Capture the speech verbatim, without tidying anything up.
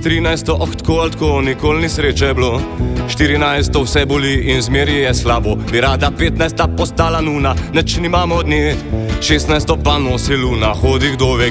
trinajsto, oh, tako ali tako, nikoli ni sreče bilo. štirinajsto, vse boli in zmeri je slabo. Bi rada petnajsta postala nuna, neč nimamo od nje. šestnajsto pa nosi luna, hodi kdo ve